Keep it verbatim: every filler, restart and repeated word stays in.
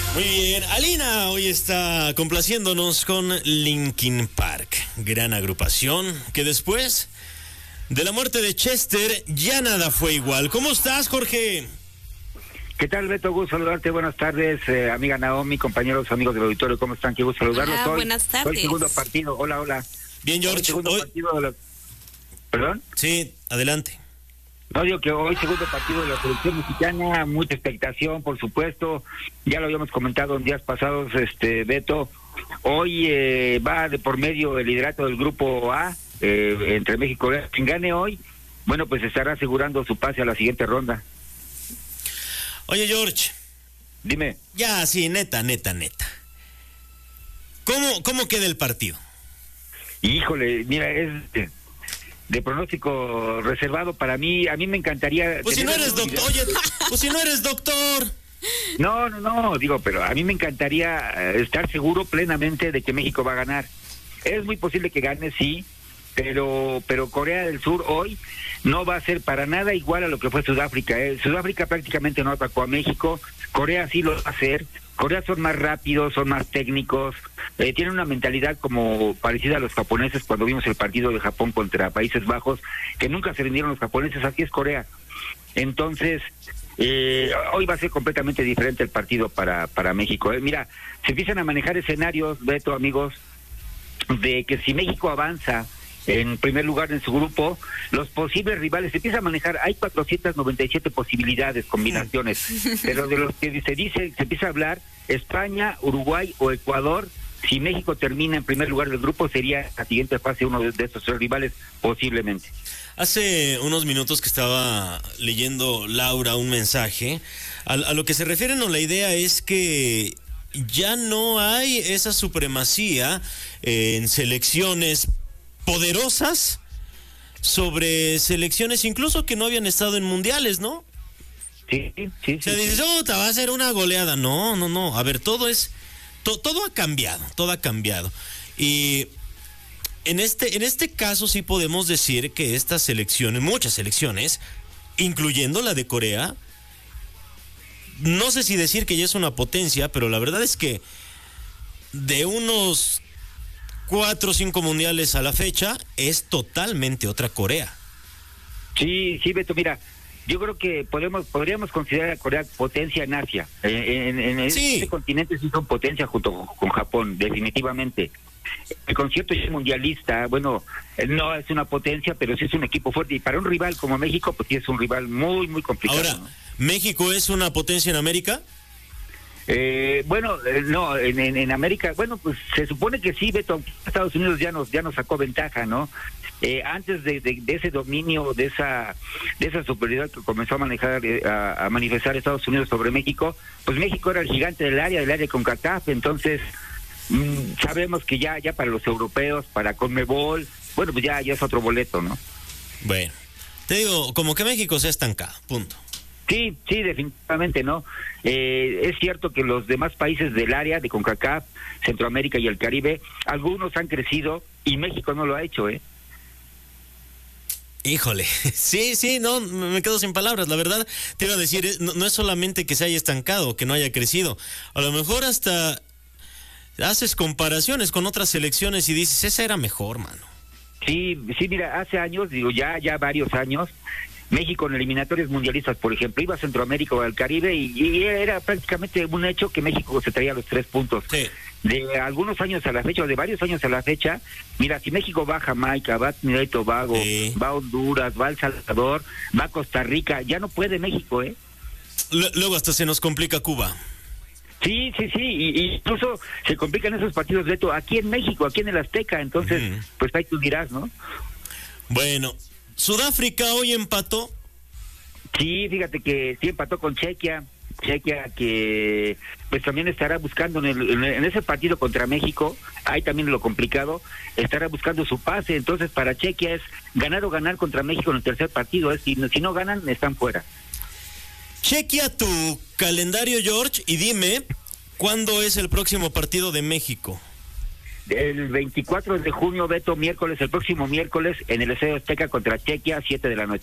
Muy bien, Alina hoy está complaciéndonos con Linkin Park, gran agrupación que después de la muerte de Chester ya nada fue igual. ¿Cómo estás, Jorge? ¿Qué tal, Beto? Gusto saludarte. Buenas tardes, eh, amiga Naomi, compañeros, amigos del auditorio. ¿Cómo están? Qué gusto saludarlos. Ah, hoy, buenas tardes. Hoy segundo partido. Hola, hola. Bien, George. Hoy segundo Hoy... partido de la... ¿Perdón? Sí, adelante. No, digo que hoy segundo partido de la selección mexicana, mucha expectación, por supuesto. Ya lo habíamos comentado en días pasados, este Beto. Hoy eh, va de por medio el liderato del grupo A, eh, entre México y Corea. Quien gane hoy, bueno, pues estará asegurando su pase a la siguiente ronda. Oye, George. Dime. Ya, sí, neta, neta, neta. ¿Cómo, cómo queda el partido? Híjole, mira, es de, de pronóstico reservado para mí. A mí me encantaría... Pues si no eres doctor, oye, pues si no eres doctor. No, no, no, digo, pero a mí me encantaría estar seguro plenamente de que México va a ganar. Es muy posible que gane, sí, pero pero Corea del Sur hoy no va a ser para nada igual a lo que fue Sudáfrica. ¿eh? Sudáfrica prácticamente no atacó a México, Corea sí lo va a hacer. Corea son más rápidos, son más técnicos, eh, tienen una mentalidad como parecida a los japoneses cuando vimos el partido de Japón contra Países Bajos, que nunca se rindieron los japoneses. Así es Corea. Entonces, eh, hoy va a ser completamente diferente el partido para, para México. ¿eh? Mira, se empiezan a manejar escenarios, Beto, amigos, de que si México avanza en primer lugar en su grupo, los posibles rivales se empieza a manejar, hay cuatrocientas noventa y siete posibilidades, combinaciones, pero de los que se dice, se empieza a hablar, España, Uruguay o Ecuador. Si México termina en primer lugar del grupo, sería la siguiente fase uno de, de estos tres rivales, posiblemente. Hace unos minutos que estaba leyendo, Laura, un mensaje, a, a lo que se refiere, no, la idea es que ya no hay esa supremacía eh, en selecciones poderosas sobre selecciones incluso que no habían estado en mundiales, ¿no? Sí, sí, sí. O sea, sí, dices, sí. oh, te va a ser una goleada. No, no, no. A ver, todo es, to, todo ha cambiado, todo ha cambiado. Y en este, en este caso sí podemos decir que estas selecciones, muchas selecciones, incluyendo la de Corea, no sé si decir que ya es una potencia, pero la verdad es que de unos cuatro o cinco mundiales a la fecha, es totalmente otra Corea. Sí, sí, Beto, mira, yo creo que podemos, podríamos considerar a Corea potencia en Asia. En, en, en Sí. este continente sí son potencia junto con Japón, definitivamente. El concierto es mundialista, bueno, no es una potencia, pero sí es un equipo fuerte. Y para un rival como México, pues sí es un rival muy, muy complicado. Ahora, ¿no? ¿México es una potencia en América? Eh, bueno, eh, no, en, en, en América, bueno, pues se supone que sí, Beto, Estados Unidos ya nos ya nos sacó ventaja, ¿no? Eh, antes de, de, de ese dominio, de esa de esa superioridad que comenzó a manejar, eh, a, a manifestar Estados Unidos sobre México, pues México era el gigante del área, del área con CONCACAF. Entonces mmm, sabemos que ya ya para los europeos, para CONMEBOL, bueno, pues ya ya es otro boleto, ¿no? Bueno, te digo, como que México se ha estancado, punto. Sí, sí, definitivamente, ¿no? Eh, es cierto que los demás países del área de CONCACAF, Centroamérica y el Caribe, algunos han crecido y México no lo ha hecho, ¿eh? Híjole, sí, sí, no, me quedo sin palabras. La verdad, te iba a decir, no, no es solamente que se haya estancado, que no haya crecido. A lo mejor hasta haces comparaciones con otras selecciones y dices, esa era mejor, mano. Sí, sí, mira, hace años, digo, ya, ya varios años, México en eliminatorias mundialistas, por ejemplo, iba a Centroamérica o al Caribe y, y era prácticamente un hecho que México se traía los tres puntos. Sí. De algunos años a la fecha, o de varios años a la fecha, mira, si México va a Jamaica, va a Trinidad y Tobago, Sí. va a Honduras, va a El Salvador, va a Costa Rica, ya no puede México, ¿eh? L- luego hasta se nos complica Cuba. Sí, sí, sí, y, y incluso se complican esos partidos, Beto, aquí en México, aquí en el Azteca, entonces, Ujú. pues ahí tú dirás, ¿no? Bueno, Sudáfrica hoy empató. Sí, fíjate que sí empató con Chequia, Chequia que pues también estará buscando en, el, en, en ese partido contra México, ahí también lo complicado, estará buscando su pase. Entonces para Chequia es ganar o ganar contra México en el tercer partido, ¿eh? si, si no ganan están fuera. Chequea tu calendario, George, y dime cuándo es el próximo partido de México. El veinticuatro de junio, Beto, miércoles, el próximo miércoles en el Estadio Azteca contra Chequia, siete de la noche.